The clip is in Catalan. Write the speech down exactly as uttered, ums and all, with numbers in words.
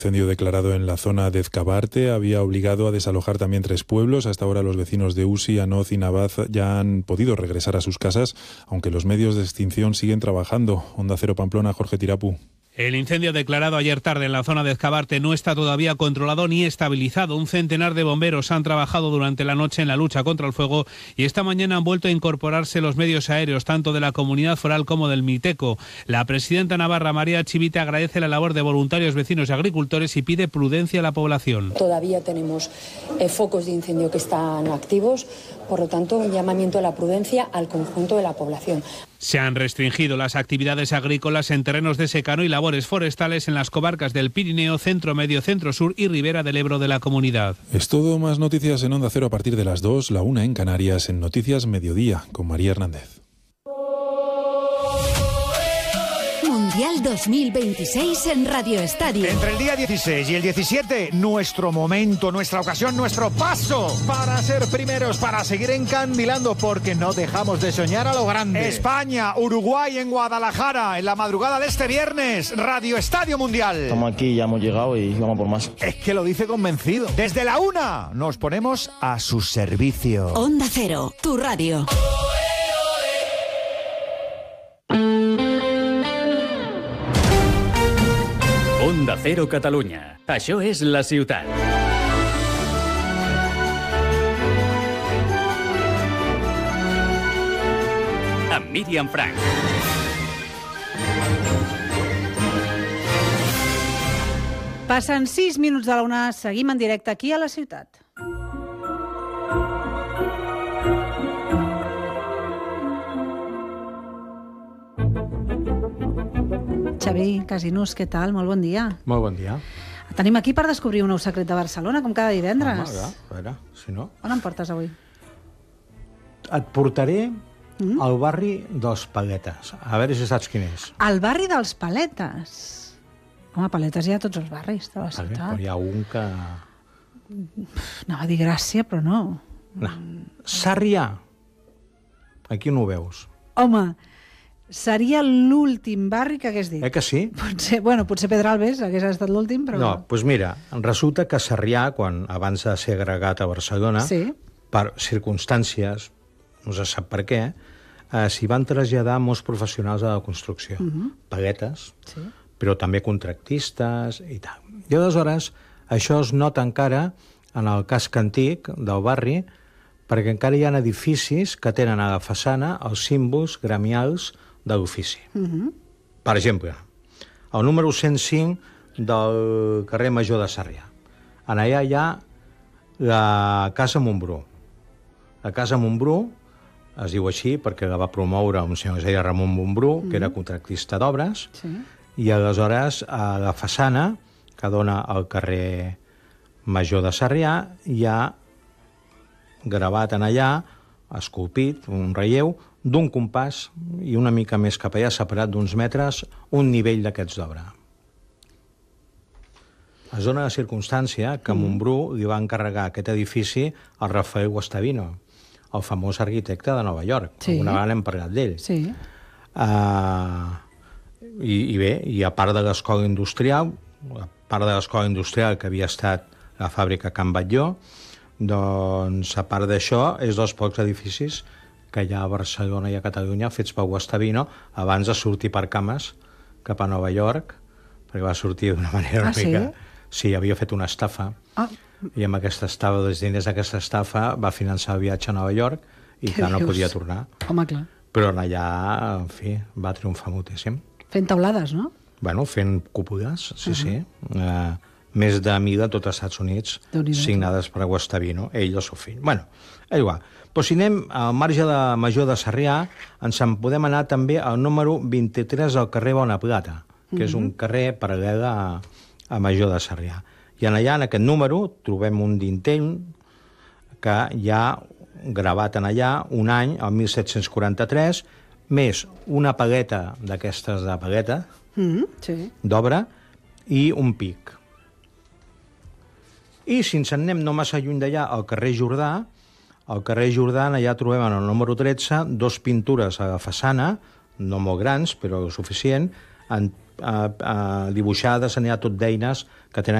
El incendio declarado en la zona de Ezcabarte había obligado a desalojar también tres pueblos. Hasta ahora los vecinos de Usi, Anoz y Navaz ya han podido regresar a sus casas, aunque los medios de extinción siguen trabajando. Onda Cero Pamplona, Jorge Tirapu. El incendio declarado ayer tarde en la zona de Ezcabarte no está todavía controlado ni estabilizado. Un centenar de bomberos han trabajado durante la noche en la lucha contra el fuego y esta mañana han vuelto a incorporarse los medios aéreos, tanto de la Comunidad Foral como del Miteco. La presidenta navarra, María Chivite, agradece la labor de voluntarios, vecinos y agricultores y pide prudencia a la población. Todavía tenemos eh, focos de incendio que están activos, por lo tanto, un llamamiento a la prudencia al conjunto de la población. Se han restringido las actividades agrícolas en terrenos de secano y labores forestales en las comarcas del Pirineo, Centro Medio, Centro Sur y Ribera del Ebro de la comunidad. Es todo. Más noticias en Onda Cero a partir de las dos, la una en Canarias, en Noticias Mediodía, con María Hernández. Mundial dos mil veintiséis en Radio Estadio. Entre el día dieciséis y el diecisiete, nuestro momento, nuestra ocasión, nuestro paso para ser primeros, para seguir encandilando, porque no dejamos de soñar a lo grande. España, Uruguay en Guadalajara, en la madrugada de este viernes, Radio Estadio Mundial. Estamos aquí, ya hemos llegado y vamos por más. Es que lo dice convencido. Desde la una nos ponemos a su servicio. Onda Cero, tu radio. Onda Cero Catalunya. Això és la ciutat. Amb Míriam Frank. Passen sis minuts de la una, seguim en directe aquí a la ciutat. Xavi Casinus, què tal? Molt bon dia. Molt bon dia. Tenim aquí per descobrir un nou secret de Barcelona, com cada divendres. Home, a veure, si no... On em portes avui? Et portaré mm? al barri dels Paletes. A veure si saps quin és. El barri dels Paletes? Home, Paletes hi ha tots els barris de la ciutat. Vale, però hi ha un que... Anava a dir Gràcia, però no. No. Sarrià. Aquí no ho veus. Home... Seria l'últim barri que hagués dit. Eh que sí? Potser, bueno, potser Pedralbes hagués estat l'últim, però... No, doncs pues mira, resulta que Sarrià, quan abans de ser agregat a Barcelona, sí. per circumstàncies, no se sap per què, eh, s'hi van traslladar molts professionals de la construcció. Uh-huh. Paguetes, sí. Però també contractistes i tal. I aleshores, això es nota encara en el casc antic del barri, perquè encara hi ha edificis que tenen a la façana els símbols gremials de l'ofici. Uh-huh. Per exemple, el número cent cinc del carrer Major de Sarrià. En allà hi ha la Casa Montbrú. La Casa Montbrú es diu així perquè la va promoure un senyor que es deia Ramon Montbrú, uh-huh. que era contractista d'obres, sí. I aleshores a la façana que dona al carrer Major de Sarrià hi ha gravat en allà, esculpit, un relleu, d'un compàs i una mica més cap allà, separat d'uns metres, un nivell d'aquests d'obra. Es dona la circumstància que a Montbrú li va encarregar aquest edifici al Rafael Guastavino, el famós arquitecte de Nova York. Sí. Alguna vegada hem parlat d'ell. Sí. Uh, i, I bé, i a part de l'escola industrial, a part de l'escola industrial que havia estat la fàbrica Can Batlló, doncs, a part d'això, és dels pocs edificis que hi ha a Barcelona i a Catalunya fets per Guastavino abans de sortir per cames cap a Nova York, perquè va sortir d'una manera una ah, mica... Sí? Sí, havia fet una estafa. Ah. I amb aquesta estafa, els diners d'aquesta estafa, va finançar el viatge a Nova York i que no podia tornar. Home, clar. Però allà, en fi, va triomfar moltíssim. Fent taulades, no? Bueno, fent cúpules, sí, uh-huh. sí. Uh, més de mil de tots els Estats Units signades per Guastavino, ell i el seu fill. Bueno, és igual. Però si anem al marge de Major de Sarrià, ens en podem anar també al número vint-i-tres del carrer Bonaplata, que uh-huh. és un carrer paral·lel a, a Major de Sarrià. I en allà, en aquest número, trobem un dintell que hi ha gravat en allà un any, el mil set-cents quaranta-tres, més una pagueta d'aquestes de pagueta, mm, sí. d'obra, i un pic. I si ens en anem no massa lluny d'allà, al carrer Jordà, al carrer Jordà allà trobem en el número tretze dos pintures a la façana, no molt grans, però suficient, en, uh, uh, dibuixades, n'hi ha tot d'eines que tenen